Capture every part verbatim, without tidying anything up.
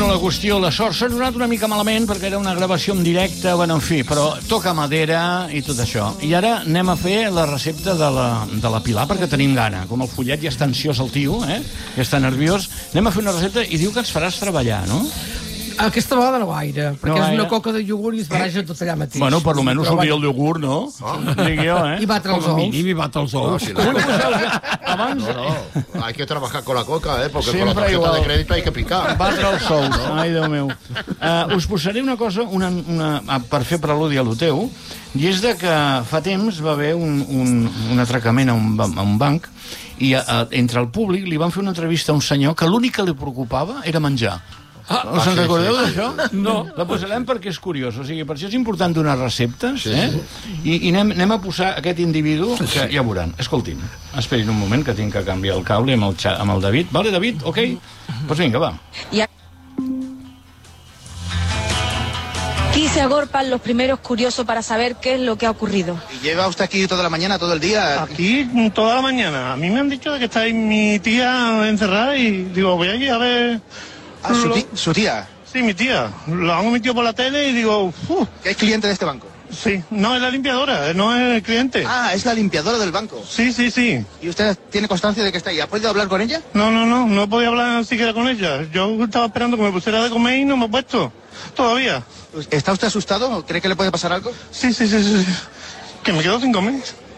la qüestió, la sort s'ha donat una mica malament perquè era una gravació en directe, bueno, en fi, però toca madera i tot això. I ara anem a fer la recepta de la, de la Pilar, perquè tenim gana. Com el follet ja està ansiós el tio, eh? Ja està nerviós. Anem a fer una recepta i diu que ens faràs treballar, no? Aquesta vegada no gaire, perquè no és gaire. una coca de iogurt i es barreja tot allà mateix. Bueno, per almenys obrir el iogurt, no? Oh. Dic jo, eh? I batre els ous. I batre els ous. No, si no. Abans... No, no, hay que trabajar con la coca, ¿eh? Porque Siempre con la tarjeta igual. de crédito hay que picar. Batre els ous. Ai, Déu meu. Uh, us posaré una cosa, una, una, per fer preludi a lo teu, i és de que fa temps va haver un, un, un atracament a un, a un banc i a, a, entre el públic li van fer una entrevista a un senyor que l'únic que li preocupava era menjar. Ah, no se'n sí, recordeu sí, d'això? sí. No. La posarem perquè és curiós. O sigui, per això és important donar receptes, Sí, eh? sí. I, i anem, anem a posar aquest individu que ja veuran. Escoltin, esperin un moment que tinc que canviar el cable amb el, amb el David. Vale, David? Ok? Doncs pues vinga, va. Y aquí se agorpan los primeros curiosos para saber qué es lo que ha ocurrido. ¿Y lleva usted aquí toda la mañana, todo el día? Aquí toda la mañana. A mí me han dicho que está ahí mi tía encerrada y digo, voy allí a ver... Ah, su, lo- ti- su tía, Sí, mi tía. Lo han metido por la tele y digo, "Uf, que es cliente de este banco. sí, no es la limpiadora, no es el cliente. Ah, es la limpiadora del banco. Sí, sí, sí. ¿Y usted tiene constancia de que está ahí? ¿Ha podido hablar con ella? No, no, no, no podía hablar siquiera con ella. Yo estaba esperando que me pusiera de comer y no me he puesto. Todavía. ¿Está usted asustado? ¿Cree que le puede pasar algo? Sí, sí, sí, sí. Que me quedo sin comer.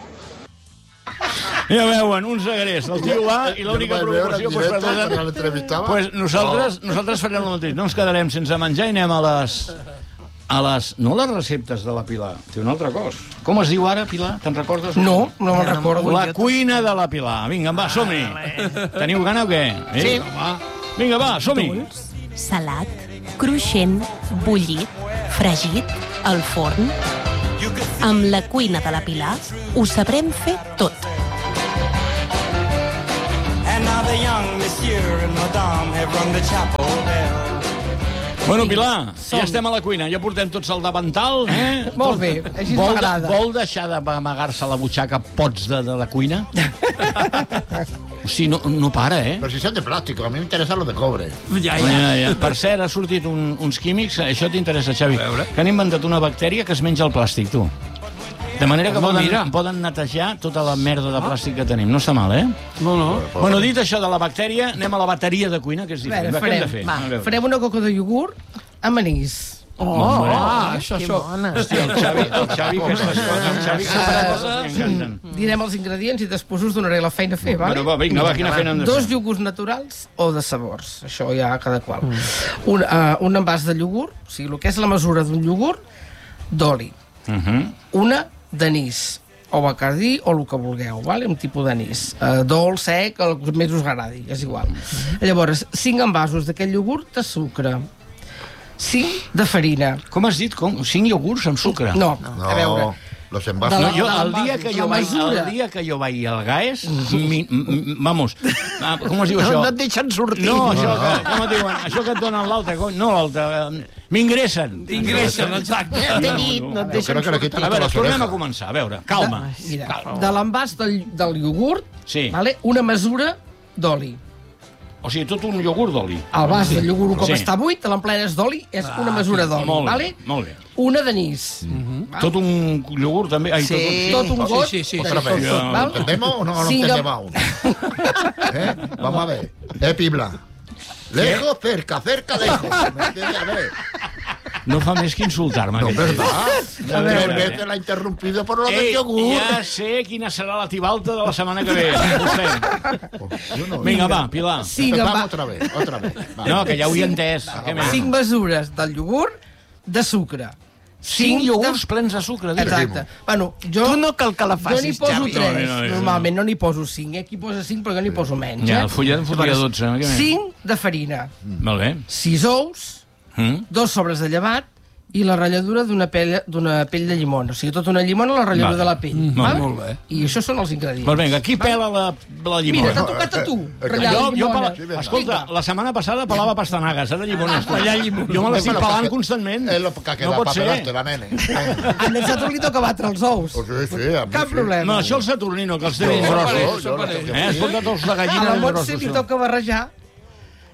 Ja veuen, un segrest. El tio va i l'única preocupació... Pues, per Quan tant, l'entrevistava... pues nosaltres, nosaltres farem el mateix. No ens quedarem sense menjar i anem a les... A les... No les receptes de la Pilar. Té una altra cosa. Com es diu ara, Pilar? Te'n recordes? No, no me'n recordo. La cuina de la Pilar. Vinga, va, som-hi. Teniu gana o què? Eh? Sí. Va. Vinga, va, som-hi. Salat, cruixent, bullit, fregit, al forn... Amb la cuina de la Pilar ho sabrem fer tot. Bueno, Pilar, ja estem a la cuina. Ja portem tots al davantal, eh? Molt bé, així vol, m'agrada. Vol deixar d'amagar-se a la butxaca pots de, de la cuina? O sigui, no, no para, eh? Pero si sean de plástico, a mí me interesa los de cobre. Ja, Ja, ja. ja. Per cert, ha sortit un, uns químics, això t'interessa, Xavi, que han inventat una bactèria que es menja el plàstic, tu. De manera que Home, poden, mira. poden netejar tota la merda de plàstic que tenim. No està mal, eh? No, no. Bueno, dit això de la bactèria, anem a la bateria de cuina, que és A diferent. veure, Va, què hem de farem, fer? va, A veure. farem una coca de iogurt amb anís. Oh, Molt bé. ah, això, això. Hòstia, el Xavi, el Xavi, aquestes coses, el Xavi, aquestes coses m'encanten. Direm els ingredients i després us donaré la feina a fer, vale? Bueno, va, vinga, va, quina feina hem de Dos fer? iogurts naturals o de sabors, això ja cada qual. Un, uh, un envàs de iogurt, o sigui, el que és la mesura d'un iogurt, d'oli. Mhm. Una d'anís, o bacardí o el que vulgueu, vale? Un tipus d'anís. Uh, dolç, sec, el que més us agradi, és igual. Llavors, cinc envasos d'aquest iogurt de sucre, cinc de farina. Com has dit? Com? Cinc iogurts amb sucre? No, No, a veure... los De envases... la- No, jo, de el l'envàs, dia que la jo vaig, mesura. el dia que jo vaig al Gaes, mi, m, vamos, ah, com es diu això? No, no et deixen sortir. No, això, que, com es diuen? Això que et donen l'altre, com- no l'altre, eh, m'ingressen. T'ingressen, exacte. T'he dit, no et Yo deixen creo que le sortir. quitan A hasta veure, las tornem a orejas. començar, a veure, calma. Mira, de l'envàs del, del iogurt, Sí. vale? Una mesura d'oli. O sigui, tot un iogurt d'oli. El vas de iogurt, un cop Sí. està buit, te l'emplenes d'oli, és una mesura d'oli, Molt bé, vale? molt bé. Una d'anís. Tot un iogurt, també? Ai, Sí. tot, Tot un got. Sí, sí, sí. Otra vez, Yo- ¿lo entendemos o no lo Cinc- entendemos aún? ¿Eh? Vamos a ver. Eh, Pibla. Lejos, cerca, cerca, lejos. ¿Me entiendes? A ver. no fa més que insultar-me. No, aquest ¿verdad? tio. Tres veure. veces la ha interrumpido por lo del Ei, yogur. ja sé quina serà la tibalta de la setmana que ve. Vostè. Yo no. Vinga, va, Pilar. Cinc, Empezamos enva- otra vez, otra vez. Va. No, que ja ho he entès. Què més? cinc mesures del iogurt de sucre. Cinc Cinc iogurts de- plens de sucre. dius. Exacte. Bueno, jo... Tu no cal que la Jo n'hi facis, poso Xavi. tres. No, no, no, no. Normalment no n'hi poso cinc. Eh? Aquí posa cinc, però jo n'hi poso menys. Ja, eh? el fullet em fotria dotze. Què més? Cinc de farina. Molt bé. Sis ous, Mm? dos sobres de llevat i la ratlladura d'una pell, d'una pell de llimona. O sigui, tota una llimona a la ratlladura Vale. de la pell. Mm, val? molt bé. I això són els ingredients. Doncs vinga, qui pela la, la llimona? Mira, t'ha tocat a tu, ratllar Jo, la jo llimona. pela... Escolta, la setmana passada pelava pastanagues, ara llimones. Allà llimones. Jo me l'estic Pero que- pelant constantment. Es lo que queda No pot para ser. pelártela, nene. Venga. A nosaltres li toca batre els ous. Pues sí, sí, a mí Cap sí. problema. No, això el saturnino, que els té No, ben yo, grossos. yo lo que Eh, has portat els de A gallina la ben Montse grossos. li no? toca barrejar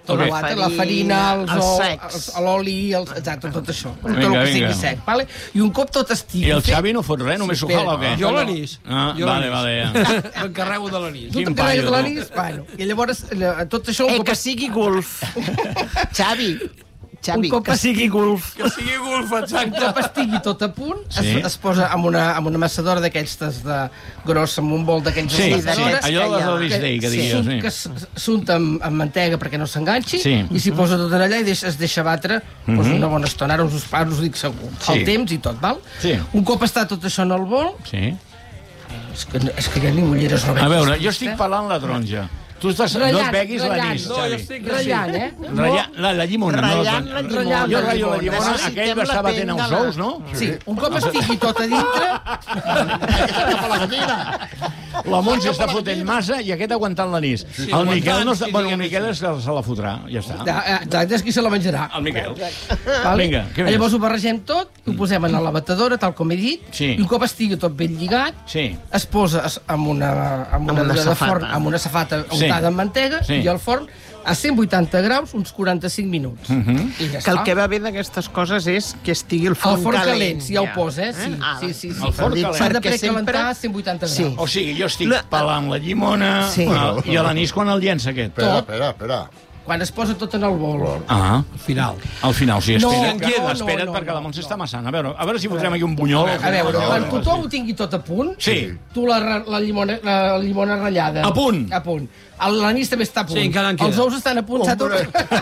tot Ok. okay. l'altre, la farina, els els ous, secs. els- l'oli, els, exacte, tot això. Tot Vinga, el que vinga. sigui sec, vale? I un cop tot estigui I el fet... Xavi no fot res, només s'ho jala o què? Jo l'anís. Ah, Jo vale, l'anís. vale, ja. M'encarrego de l'anís. Tu Quin t'encarregues paio, de l'anís? Bueno, i llavors, eh, tot això... Un Eh, cop, que sigui golf. Xavi, Xavi, Un cop que es- sigui golf. Que sigui golf, un exacte. cop estigui tot a punt, Sí. es, es posa amb una, amb una amassadora d'aquestes de grossa, amb un bol d'aquells Sí, de sí, amassadores, allò de l'Olis que- Day, que sí, diries, sí. que s- s'unta amb, amb mantega perquè no s'enganxi, Sí. i s'hi posa tot en allà i deixa, es deixa batre doncs, una bona estona. Ara us, us, ara us ho dic segur. Sí. El temps i tot, val? Sí. Un cop està tot això en el bol, Sí. és que, és que ja ni ulleres no veig. A veure, jo estic pelant la taronja. Tu estàs... No et Ratllant, beguis ratllant. l'anís, No, jo Xavi. estic Ratllant, eh? Ratllant, la, la llimona. Ratllant no, la Jo llimona. ratllo la llimona, Necessitem aquell va estar la batent pell els de la- ous, no? Sí, un cop estigui tot a dintre, Cap a la gallina. La Montse està fotent massa i aquest aguantant l'anís. Sí, El Miquel no està... sí, Bueno, el diguem-ne. Miquel és que se la fotrà, ja està. eh, exacte, és qui se la menjarà. El Miquel. Vale? Vinga, què més? Llavors ho barregem tot, ho posem en la batedora, tal com he dit, Sí. i un cop estigui tot ben lligat, Sí. es posa es- amb una, amb una, Amb una de safata. forn, amb una safata Sí. untada amb mantega, Sí. i al forn a cent vuitanta graus, uns quaranta-cinc minuts. Mhm. I ja Que el està. que va bé d'aquestes coses és que estigui el El forn, forn calent, calent. si ja ho posa, eh? Sí, Ah, sí, sí. sí. El forn calent. S'ha de Perquè sempre- precalentar a cent vuitanta graus. Sí. O sigui, jo estic La- pelant la llimona Sí. el- i a l'anís quan el llença aquest. Espera, Tot. espera, espera. Quan es posa tot en el bol. Ah, Al final. al final, sí, No, espera't, no, que, no, espera't no, perquè no, la Montse no. està amassant. A veure, a veure si fotrem aquí un bunyol. A veure, no, quan no, tothom ho tingui tot a punt, Sí. tu la, ra- la, llimona, la llimona ratllada... A punt. A punt. El- L'anís també està a punt. Sí, encara en queda. Els ous estan a punt. Satur...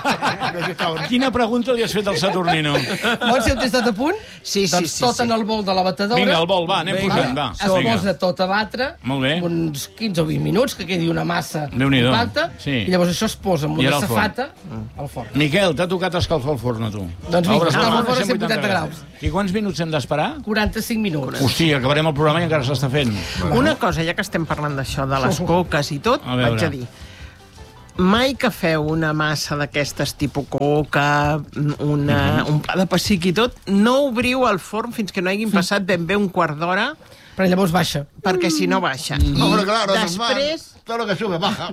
Quina pregunta li has fet al Saturnino? Vols si ho tens tot a punt? Sí, sí, doncs sí, tot sí. en el bol de la batedora. Vinga, el bol, va, anem Vinga. posant, va. Es Vinga. posa tot a batre, Molt bé. uns quinze o vint minuts, que quedi una massa Déu-n'hi-do. compacta, Sí. i llavors això es posa amb I una ara al forn. safata al forn. Miquel, t'ha tocat escalfar el forn a tu. Doncs vinga, Obres escalfa forn el forn a cent vuitanta cent vuitanta graus. I quants minuts hem d'esperar? quaranta-cinc minuts. Hòstia, acabarem el programa i encara s'està fent. Una cosa, ja que estem parlant d'això, de les coques i tot, A veure. vaig a dir, mai que feu una massa d'aquestes tipus coca, una, un pa de pessic i tot, no obriu el forn fins que no hagin passat ben bé un quart d'hora, Però llavors baixa. perquè si no baixa. Hombre, I claro, després... normal. Todo lo que sube, baja.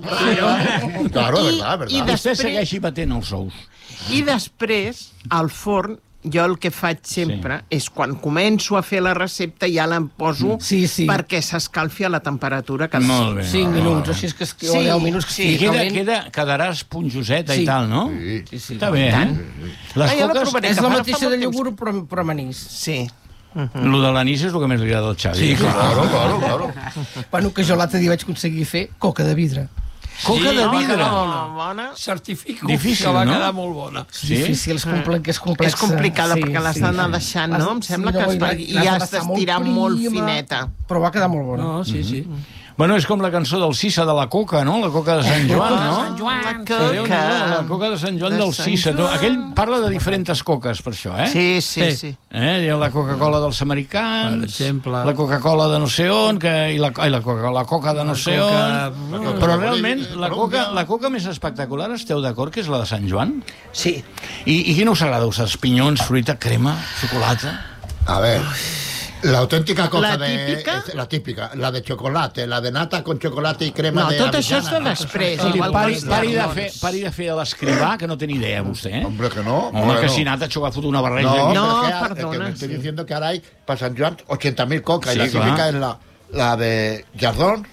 Claro, es I- verdad, es i verdad. de- Vostè Després- segueixi batent els ous. I després, al forn, jo el que faig sempre sí. és quan començo a fer la recepta ja l'em poso Sí, sí. perquè s'escalfi a la temperatura que Molt bé. cinc minuts, així és que es, o Sí, deu minuts que sí. I estigui queda, calent. queda, quedarà esponjoseta Sí. i tal, no? Sí. Sí, sí. Està bé, eh? Les Ah, ja la coques... provaré. És que la fa- mateixa fa de molt temps. iogurt, però, però amb anís. Sí. Lo de l'anís és el que més li agrada al Xavi. Sí, clar. Claro, claro, claro. Bueno, que jo l'altre dia vaig aconseguir fer coca de vidre. Coca de va vidre. quedar Oh, bona. Certifico Difícil, que va no? quedar molt bona. És difícil, és, comple és complexa. És complicada, perquè l'has d'anar deixant, no? Em sembla que es va- i i l'has has de deixar d'estirar molt prima, fineta. Però va quedar molt bona. No, sí, sí. Bueno, és com la cançó del Cissa de la Coca, no? La Coca de Sant Joan, no? La Déu-n'hi-do, La coca. Coca de Sant Joan De del Sant Cissa. Joan. Aquell parla de diferents coques, per això, eh? Sí, sí, Sí. sí. Eh? Hi ha la Coca-Cola dels americans, Per exemple. la Coca-Cola de no sé on, que, i la, ai, la, Coca, la Coca de no sé Coca- on... Però realment, la Coca, la Coca més espectacular, esteu d'acord, que és la de Sant Joan? Sí. I, i quina us agrada? Us els pinyons, fruita, crema, xocolata? A ver. La auténtica coca La de... típica? es La típica. La de chocolate, la de nata con chocolate y crema No, de tot això és de avellana. després. Escolti, igual pari, que els pari, de llarbons. fer, pari de fer l'escrivà, que no té ni idea, vostè. Eh? Hombre, que no. Home, Hombre, que no. si n'ha hecho fot una barreja. No, aquí. No, pero es que, es que perdona, me estoy sí. diciendo que ahora hay para San Joan ochenta mil cocas. Sí, y la claro. típica es la, la de Jardón,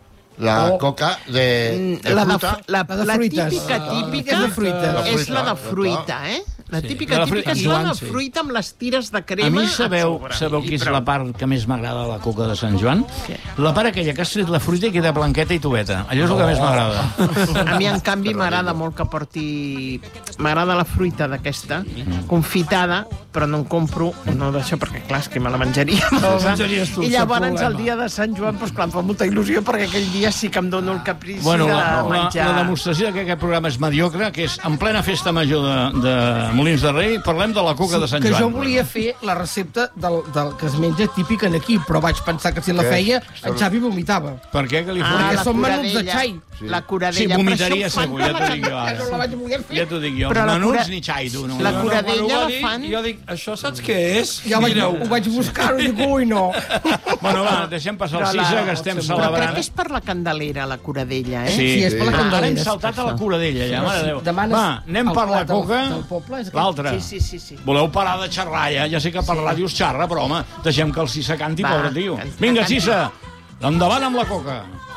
la Oh. coca de, de La, de, fruta. la, La de la fruites. típica, Ah, típica és de fruita. La és la de fruita, fruita, eh? La Sí. típica, La de típica fruita. és la de Joan, sí. fruita amb les tires de crema. A mi sabeu, a sobre. sabeu I qui és prou. la part que més m'agrada de la coca de Sant Joan? La part aquella que has tret la fruita i queda blanqueta i tubeta. Allò és el que més m'agrada. A mi, en canvi, m'agrada molt que porti... M'agrada la fruita d'aquesta, confitada, però no en compro, no d'això, perquè, clar, és que me la menjaria. menjaries tu, I és el llavors, problema. el dia de Sant Joan, doncs, clar, em fa molta il·lusió, perquè aquell dia sí que em dono el caprici Bueno, de la, la, menjar... la demostració que aquest programa és mediocre, que és en plena festa major de, de Molins de Rei, parlem de la coca de Sant que Joan. jo volia fer la recepta del, del que es menja típic en aquí, però vaig pensar que si la Què? feia, en Xavi vomitava. Per què que li Ah, fot? perquè la són menuts de coradella. xai. La Sí, coradella. vomitaria però això ho fan segur, ja com t'ho a dic jo Que no la ara. vaig voler fer. Ja t'ho dic jo. Però la Menuts cura- ni xai, tu. No. la no. cura- Coradella Quan ho va la dir, fan- Jo dic, això saps què és? Ja vaig, Mireu. ho vaig buscar, ho dic, ui, no. Bueno, va, deixem passar el Però la- Cisa, que estem Però crec celebrant. que és per la Candelera, la Coradella, eh? Sí, Sí, és per la Ah, Candelera, Ara hem és saltat per a la això. Coradella, ja, mare de Déu. Demanes Va, anem el per la plat del- coca. del poble, és aquest. L'altra. Sí, sí, sí, sí. Voleu parar de xerrar, ja? Ja sé que per la ràdio es xerra, però, home, deixem que el Cisa canti, Va, pobre tio. canta, Vinga, canta. Cisa, endavant amb la coca.